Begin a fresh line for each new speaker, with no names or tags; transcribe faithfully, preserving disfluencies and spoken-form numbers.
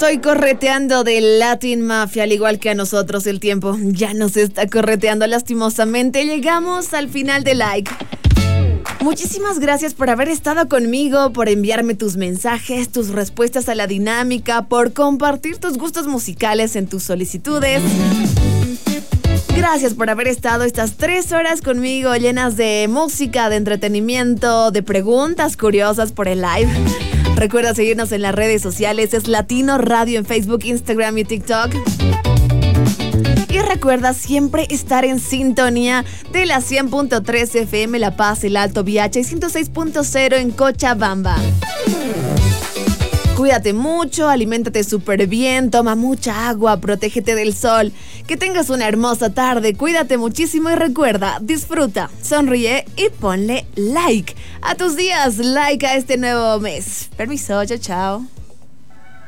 estoy correteando de Latin Mafia, al igual que a nosotros. El tiempo ya nos está correteando lastimosamente. Llegamos al final de Like. Muchísimas gracias por haber estado conmigo, por enviarme tus mensajes, tus respuestas a la dinámica, por compartir tus gustos musicales en tus solicitudes. Gracias por haber estado estas tres horas conmigo, llenas de música, de entretenimiento, de preguntas curiosas por el live. Recuerda seguirnos en las redes sociales, es Latino Radio en Facebook, Instagram y TikTok. Y recuerda siempre estar en sintonía de la cien punto tres F M La Paz, El Alto, Viacha y ciento seis punto cero en Cochabamba. Cuídate mucho, aliméntate súper bien, toma mucha agua, protégete del sol. Que tengas una hermosa tarde, cuídate muchísimo y recuerda, disfruta, sonríe y ponle like a tus días, like a este nuevo mes. Permiso, chao, chao.